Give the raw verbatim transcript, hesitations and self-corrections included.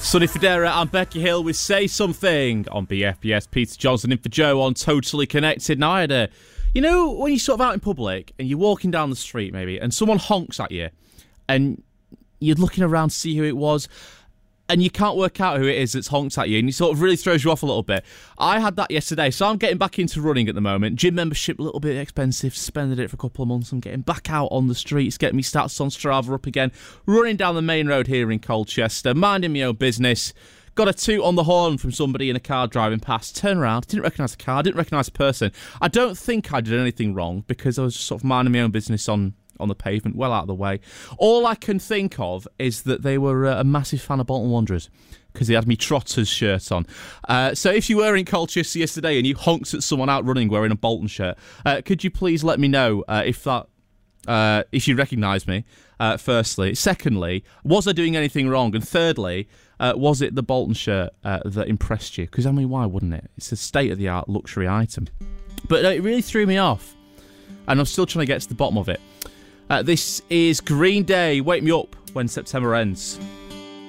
Sonny Federa and Becky Hill with Say Something on B F B S. Peter Johnson in for Joe on Totally Connected. Now I had a, you know, when you're sort of out in public and you're walking down the street maybe and someone honks at you and you're looking around to see who it was and you can't work out who it is that's honked at you and it sort of really throws you off a little bit. I had that yesterday, so I'm getting back into running at the moment. Gym membership a little bit expensive, suspended it for a couple of months. I'm getting back out on the streets, getting me stats on Strava up again, running down the main road here in Colchester, minding my own business. Got a toot on the horn from somebody in a car driving past. Turn around, didn't recognise the car, didn't recognise the person. I don't think I did anything wrong because I was just sort of minding my own business on on the pavement, well out of the way. All I can think of is that they were uh, a massive fan of Bolton Wanderers because he had me Trotters shirt on. Uh, so if you were in Colchester yesterday and you honked at someone out running wearing a Bolton shirt, uh, could you please let me know uh, if that uh, if you recognise me, uh, firstly. Secondly, was I doing anything wrong? And thirdly, uh, was it the Bolton shirt uh, that impressed you? Because, I mean, why wouldn't it? It's a state-of-the-art luxury item. But uh, it really threw me off, and I'm still trying to get to the bottom of it. Uh, this is Green Day, Wake Me Up When September Ends.